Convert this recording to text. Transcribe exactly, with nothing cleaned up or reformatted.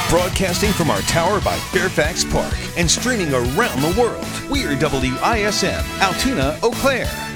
Broadcasting from our tower by Fairfax Park and streaming around the world. We're W I S M, Altoona, Eau Claire.